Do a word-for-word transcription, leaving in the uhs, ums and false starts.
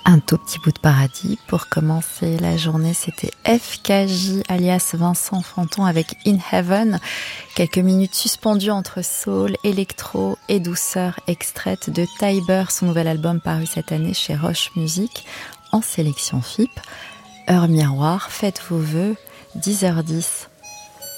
Un tout petit bout de paradis. Pour commencer la journée, c'était F K J alias Vincent Fanton avec In Heaven. Quelques minutes suspendues entre soul, électro et douceur extraites de Tiber, son nouvel album paru cette année chez Roche Music en sélection F I P. Heure miroir, faites vos vœux, dix heures dix.